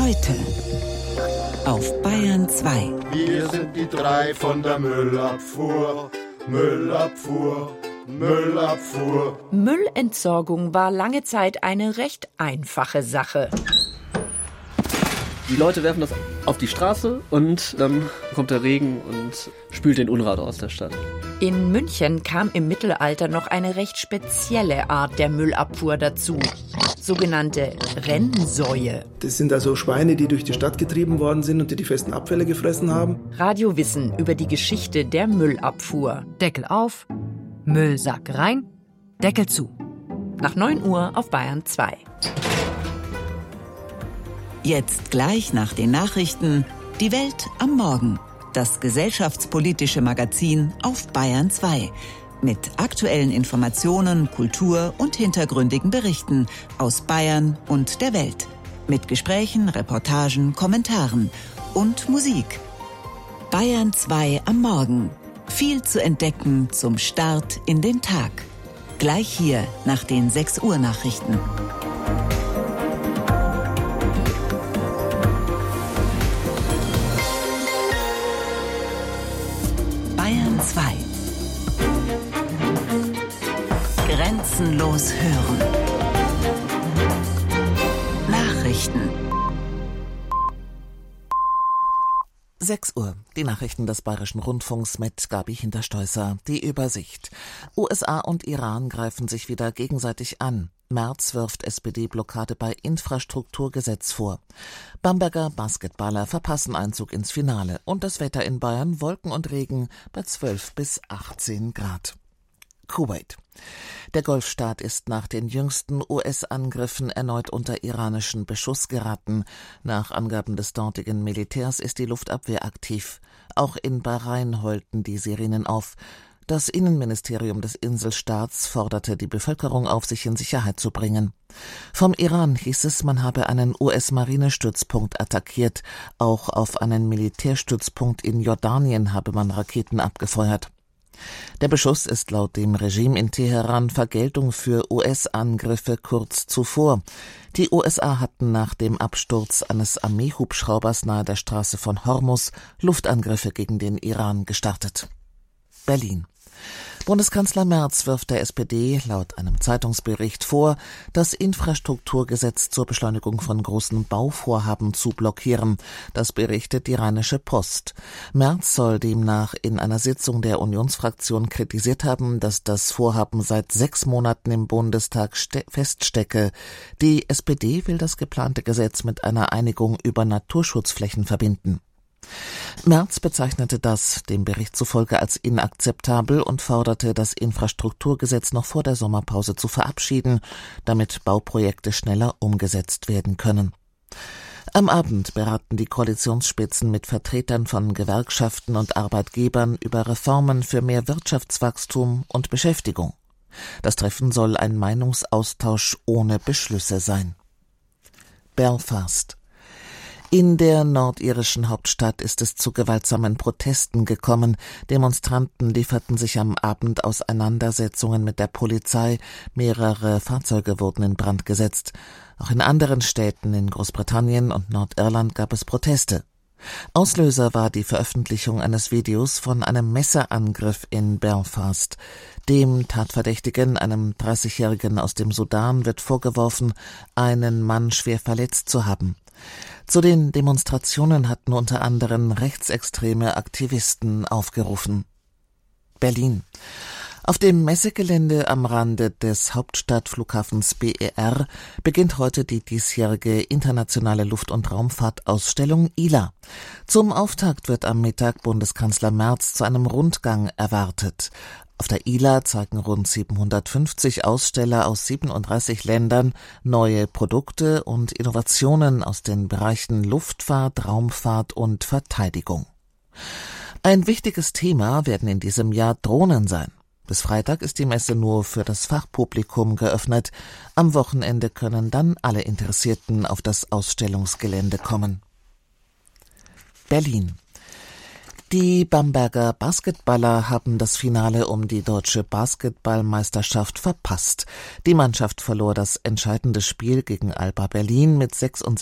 Heute auf Bayern 2. Wir sind die drei von der Müllabfuhr. Müllabfuhr, Müllabfuhr. Müllentsorgung war lange Zeit eine recht einfache Sache. Die Leute werfen das auf die Straße und dann kommt der Regen und spült den Unrat aus der Stadt. In München kam im Mittelalter noch eine recht spezielle Art der Müllabfuhr dazu. Sogenannte Rennsäue. Das sind also Schweine, die durch die Stadt getrieben worden sind und die festen Abfälle gefressen haben. Radiowissen über die Geschichte der Müllabfuhr. Deckel auf, Müllsack rein, Deckel zu. Nach 9 Uhr auf Bayern 2. Jetzt gleich nach den Nachrichten Die Welt am Morgen. Das gesellschaftspolitische Magazin auf Bayern 2. Mit aktuellen Informationen, Kultur und hintergründigen Berichten aus Bayern und der Welt. Mit Gesprächen, Reportagen, Kommentaren und Musik. Bayern 2 am Morgen. Viel zu entdecken zum Start in den Tag. Gleich hier nach den 6 Uhr Nachrichten. Bayern 2. Grenzenlos hören. Nachrichten. 6 Uhr. Die Nachrichten des Bayerischen Rundfunks mit Gabi Hinterstoisser. Die Übersicht. USA und Iran greifen sich wieder gegenseitig an. Merz wirft SPD-Blockade bei Infrastrukturgesetz vor. Bamberger Basketballer verpassen Einzug ins Finale. Und das Wetter in Bayern: Wolken und Regen bei 12 bis 18 Grad. Kuwait. Der Golfstaat ist nach den jüngsten US-Angriffen erneut unter iranischen Beschuss geraten. Nach Angaben des dortigen Militärs ist die Luftabwehr aktiv. Auch in Bahrain heulten die Sirenen auf. Das Innenministerium des Inselstaats forderte die Bevölkerung auf, sich in Sicherheit zu bringen. Vom Iran hieß es, man habe einen US-Marinestützpunkt attackiert. Auch auf einen Militärstützpunkt in Jordanien habe man Raketen abgefeuert. Der Beschuss ist laut dem Regime in Teheran Vergeltung für US-Angriffe kurz zuvor. Die USA hatten nach dem Absturz eines Armeehubschraubers nahe der Straße von Hormuz Luftangriffe gegen den Iran gestartet. Berlin. Bundeskanzler Merz wirft der SPD laut einem Zeitungsbericht vor, das Infrastrukturgesetz zur Beschleunigung von großen Bauvorhaben zu blockieren. Das berichtet die Rheinische Post. Merz soll demnach in einer Sitzung der Unionsfraktion kritisiert haben, dass das Vorhaben seit 6 Monaten im Bundestag feststecke. Die SPD will das geplante Gesetz mit einer Einigung über Naturschutzflächen verbinden. Merz bezeichnete das dem Bericht zufolge als inakzeptabel und forderte, das Infrastrukturgesetz noch vor der Sommerpause zu verabschieden, damit Bauprojekte schneller umgesetzt werden können. Am Abend beraten die Koalitionsspitzen mit Vertretern von Gewerkschaften und Arbeitgebern über Reformen für mehr Wirtschaftswachstum und Beschäftigung. Das Treffen soll ein Meinungsaustausch ohne Beschlüsse sein. Belfast. In der nordirischen Hauptstadt ist es zu gewaltsamen Protesten gekommen. Demonstranten lieferten sich am Abend Auseinandersetzungen mit der Polizei. Mehrere Fahrzeuge wurden in Brand gesetzt. Auch in anderen Städten in Großbritannien und Nordirland gab es Proteste. Auslöser war die Veröffentlichung eines Videos von einem Messerangriff in Belfast. Dem Tatverdächtigen, einem 30-Jährigen aus dem Sudan, wird vorgeworfen, einen Mann schwer verletzt zu haben. Zu den Demonstrationen hatten unter anderem rechtsextreme Aktivisten aufgerufen. Berlin. Auf dem Messegelände am Rande des Hauptstadtflughafens BER beginnt heute die diesjährige internationale Luft- und Raumfahrtausstellung ILA. Zum Auftakt wird am Mittag Bundeskanzler Merz zu einem Rundgang erwartet. Auf der ILA zeigen rund 750 Aussteller aus 37 Ländern neue Produkte und Innovationen aus den Bereichen Luftfahrt, Raumfahrt und Verteidigung. Ein wichtiges Thema werden in diesem Jahr Drohnen sein. Bis Freitag ist die Messe nur für das Fachpublikum geöffnet. Am Wochenende können dann alle Interessierten auf das Ausstellungsgelände kommen. Berlin. Die Bamberger Basketballer haben das Finale um die deutsche Basketballmeisterschaft verpasst. Die Mannschaft verlor das entscheidende Spiel gegen Alba Berlin mit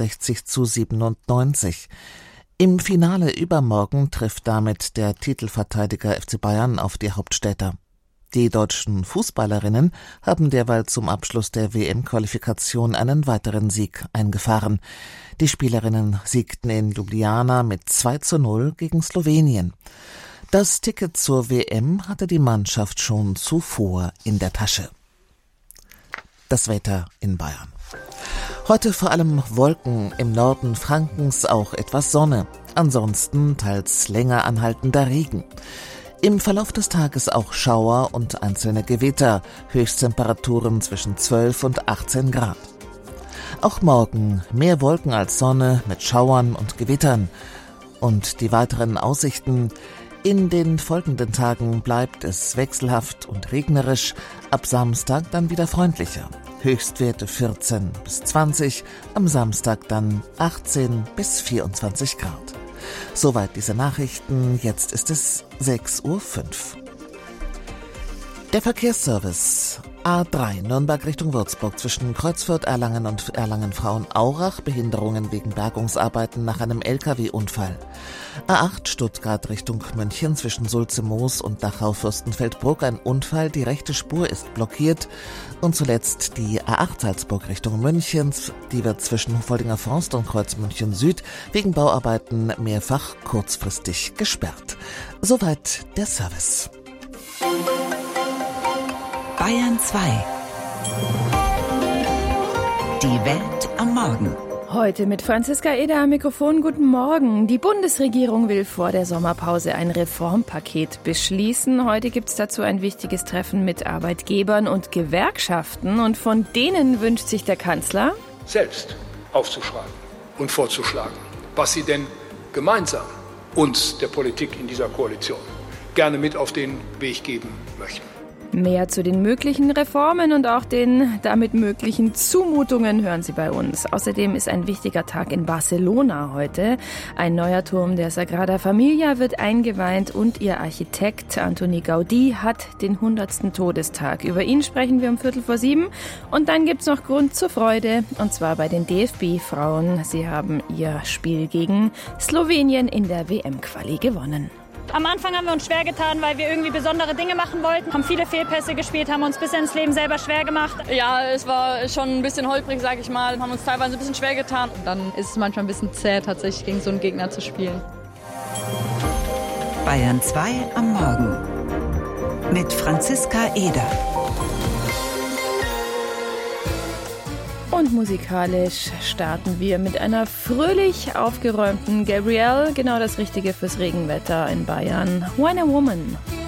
66:97. Im Finale übermorgen trifft damit der Titelverteidiger FC Bayern auf die Hauptstädter. Die deutschen Fußballerinnen haben derweil zum Abschluss der WM-Qualifikation einen weiteren Sieg eingefahren. Die Spielerinnen siegten in Ljubljana mit 2:0 gegen Slowenien. Das Ticket zur WM hatte die Mannschaft schon zuvor in der Tasche. Das Wetter in Bayern. Heute vor allem Wolken, im Norden Frankens auch etwas Sonne, ansonsten teils länger anhaltender Regen. Im Verlauf des Tages auch Schauer und einzelne Gewitter, Höchsttemperaturen zwischen 12 und 18 Grad. Auch morgen mehr Wolken als Sonne mit Schauern und Gewittern. Und die weiteren Aussichten: In den folgenden Tagen bleibt es wechselhaft und regnerisch, ab Samstag dann wieder freundlicher. Höchstwerte 14 bis 20, am Samstag dann 18 bis 24 Grad. Soweit diese Nachrichten, jetzt ist es 6:05 Uhr. Der Verkehrsservice. A3 Nürnberg Richtung Würzburg zwischen Kreuzfürth, Erlangen und Erlangen-Frauenaurach, Behinderungen wegen Bergungsarbeiten nach einem LKW-Unfall. A8 Stuttgart Richtung München zwischen Sulze-Moos und Dachau-Fürstenfeldbruck ein Unfall, die rechte Spur ist blockiert. Und zuletzt die A8 Salzburg Richtung München, die wird zwischen Huffoldinger Forst und Kreuz München Süd wegen Bauarbeiten mehrfach kurzfristig gesperrt. Soweit der Service. Bayern 2. Die Welt am Morgen. Heute mit Franziska Eder am Mikrofon. Guten Morgen. Die Bundesregierung will vor der Sommerpause ein Reformpaket beschließen. Heute gibt es dazu ein wichtiges Treffen mit Arbeitgebern und Gewerkschaften. Und von denen wünscht sich der Kanzler, selbst aufzuschreiben und vorzuschlagen, was sie denn gemeinsam uns, der Politik in dieser Koalition, gerne mit auf den Weg geben möchten. Mehr zu den möglichen Reformen und auch den damit möglichen Zumutungen hören Sie bei uns. Außerdem ist ein wichtiger Tag in Barcelona heute. Ein neuer Turm der Sagrada Familia wird eingeweiht und ihr Architekt Antoni Gaudí hat den 100. Todestag. Über ihn sprechen wir um 6:45. Und dann gibt's noch Grund zur Freude, und zwar bei den DFB-Frauen. Sie haben ihr Spiel gegen Slowenien in der WM-Quali gewonnen. Am Anfang haben wir uns schwer getan, weil wir irgendwie besondere Dinge machen wollten, haben viele Fehlpässe gespielt, haben uns bis ins Leben selber schwer gemacht. Ja, es war schon ein bisschen holprig, sag ich mal, haben uns teilweise ein bisschen schwer getan. Und dann ist es manchmal ein bisschen zäh, tatsächlich gegen so einen Gegner zu spielen. Bayern 2 am Morgen mit Franziska Eder. Und musikalisch starten wir mit einer fröhlich aufgeräumten Gabrielle, genau das Richtige fürs Regenwetter in Bayern. When a Woman.